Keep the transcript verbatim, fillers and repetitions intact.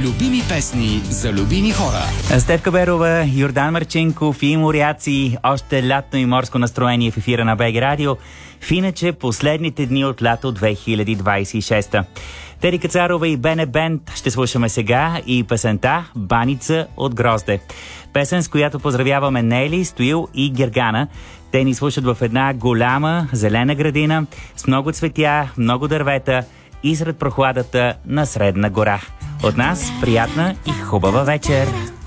Любими песни за любими хора. Стефка Берова, Йордан Марченков и моряци. Още лятно и морско настроение в ефира на БГ Радио. В иначе последните дни от лято две хиляди двадесет и шеста. Тери Кацарова и Бене Бенд ще слушаме сега и песента "Баница от грозде". Песен, с която поздравяваме Нели, Стоил и Гергана. Те ни слушат в една голяма зелена градина с много цветя, много дървета и сред прохладата на Средна гора. От нас приятна и хубава вечер!